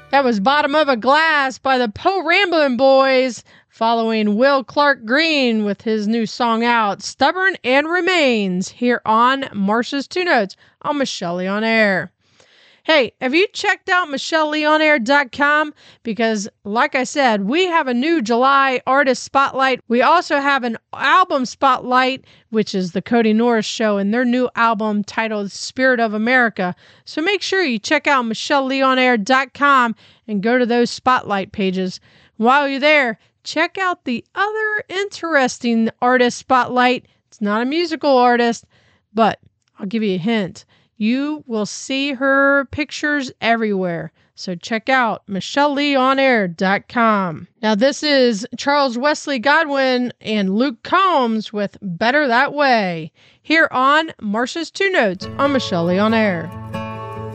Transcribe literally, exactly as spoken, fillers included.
That was Bottom of a Glass by the Po Ramblin' Boys, following Will Clark Green with his new song out, Stubborn and Remains, here on Marsha's Two Notes on Michelle Lee On Air. Hey, have you checked out michelle lee on air dot com? Because, like I said, we have a new July artist spotlight. We also have an album spotlight, which is the Cody Norris Show and their new album titled Spirit of America. So make sure you check out michelle lee on air dot com and go to those spotlight pages. While you're there, check out the other interesting artist spotlight. It's not a musical artist, but I'll give you a hint. You will see her pictures everywhere. So check out michelle lee on air dot com. Now this is Charles Wesley Godwin and Luke Combs with Better That Way, here on Marsha's Two Notes on Michelle Lee On Air.